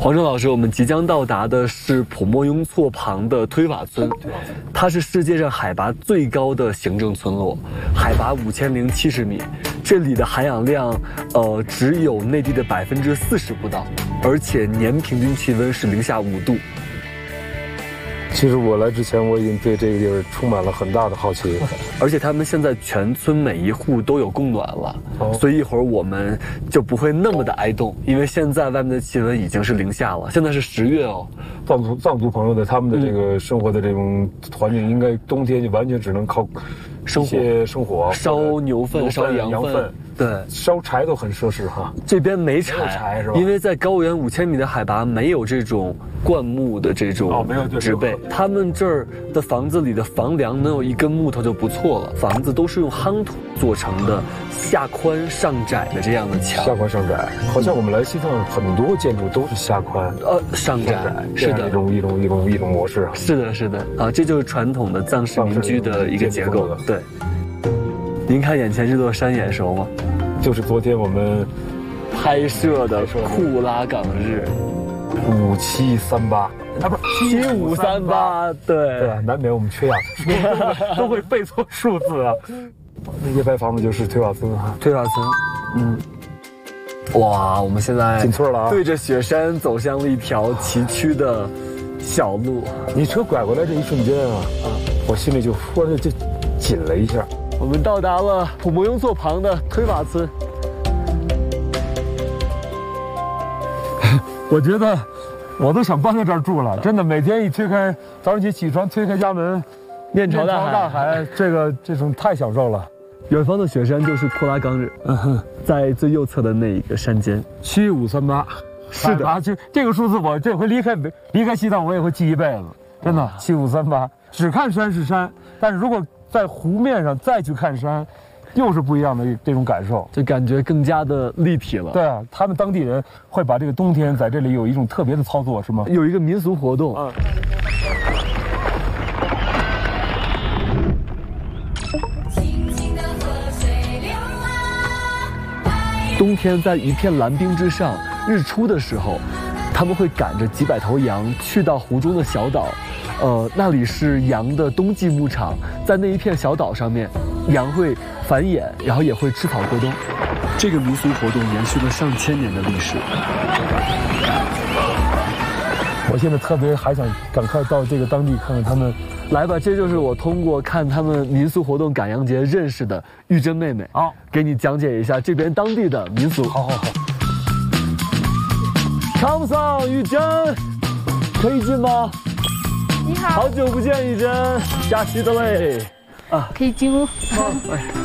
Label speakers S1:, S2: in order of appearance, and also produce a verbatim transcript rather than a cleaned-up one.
S1: 黄正老师，我们即将到达的是普莫雍措旁的推瓦村，它是世界上海拔最高的行政村落，海拔五千零七十米，这里的含氧量，呃，只有内地的百分之四十不到，而且年平均气温是零下五度。
S2: 其实我来之前，我已经对这个地儿充满了很大的好奇，
S1: 而且他们现在全村每一户都有供暖了，哦、所以一会儿我们就不会那么的挨冻，因为现在外面的气温已经是零下了，现在是十月哦。
S2: 藏族藏族朋友的他们的这个生活的这种环境，应该冬天就完全只能靠
S1: 生火、
S2: 生火
S1: 烧牛粪、烧羊粪。对，
S2: 烧柴都很奢侈哈。
S1: 这边没柴，
S2: 没有柴是吧？
S1: 因为在高原五千米的海拔，没有这种灌木的这种
S2: 哦，没有
S1: 植被。他们这儿的房子里的房梁能有一根木头就不错了。房子都是用夯土做成的，下宽上窄的这样的墙。
S2: 下宽上窄，好像我们来西藏很多建筑都是下宽
S1: 呃上窄，是的，
S2: 一种一种一种一种模式。
S1: 是的，是的啊，这就是传统的藏式民居的一个结构。对。您看眼前这座山眼熟吗？
S2: 就是昨天我们
S1: 拍摄的库拉岗日，
S2: 五七三八
S1: 啊，不是七五三八，对
S2: 对，难免我们缺氧，都会背错数字啊。那些白房子就是推瓦村哈，
S1: 推瓦村，嗯，哇，我们现在
S2: 进村了啊，
S1: 对着雪山走向了一条崎岖的小路。
S2: 你车拐过来这一瞬间啊，啊，我心里就忽然就紧了一下。
S1: 我们到达了普莫雍措旁的推瓦村。
S2: 我觉得我都想搬到这儿住了，真的，每天一推开早上起起床推开家门，
S1: 面朝大海，
S2: 大海，这个这种太享受了。
S1: 远方的雪山就是库拉岗日，嗯哼，在最右侧的那一个山间，
S2: 七五三八，
S1: 是的，
S2: 啊，就这个数字，我这回离开离开西藏，我也会记一辈子，真的，七五三八。只看山是山，但是如果在湖面上再去看山，又是不一样的这种感受，
S1: 就感觉更加的立体了。
S2: 对啊，他们当地人会把这个冬天在这里有一种特别的操作，是吗？
S1: 有一个民俗活动。嗯。冬天在一片蓝冰之上，日出的时候，他们会赶着几百头羊去到湖中的小岛。呃，那里是羊的冬季牧场，在那一片小岛上面，羊会繁衍，然后也会吃草过冬。这个民俗活动延续了上千年的历史。
S2: 我现在特别还想赶快到这个当地看看他们。
S1: 来吧，这就是我通过看他们民俗活动赶羊节认识的玉珍妹妹。
S2: 好，
S1: 给你讲解一下这边当地的民俗。
S2: 好好好。
S1: 康桑，玉珍，可以进吗？
S3: 你好，
S1: 好久不见，玉珍，假期的嘞，
S3: 啊，可以进屋。
S1: 哎。